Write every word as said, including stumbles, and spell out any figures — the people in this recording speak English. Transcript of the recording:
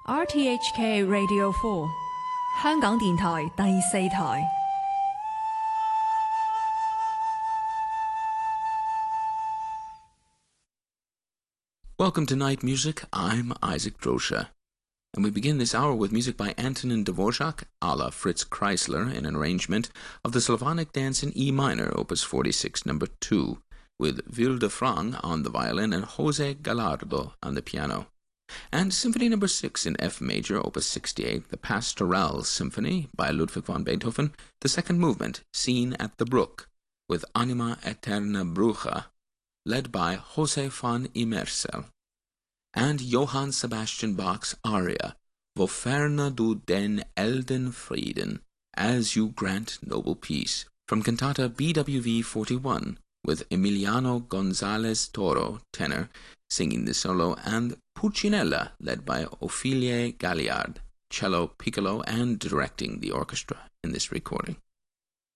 R T H K Radio four 香港電台第四台。 Welcome to Night Music. I'm Isaac Drosha. And we begin this hour with music by Antonin Dvorak, a la Fritz Kreisler, in an arrangement of the Slavonic Dance in E minor, opus forty-six, number two, with Vilde Frang on the violin and Jose Gallardo on the piano. And Symphony number six in F major, opus sixty-eight, the Pastoral Symphony by Ludwig van Beethoven, the second movement, Scene at the Brook, with Anima Eterna Brucha, led by Jose van Imersel, and Johann Sebastian Bach's aria, Woferne du den Elden Frieden, As You Grant Noble Peace, from cantata B W V forty-one, with Emiliano Gonzalez Toro, tenor, singing the solo, and Pulcinella, led by Ophelie Galliard, cello, piccolo, and directing the orchestra in this recording.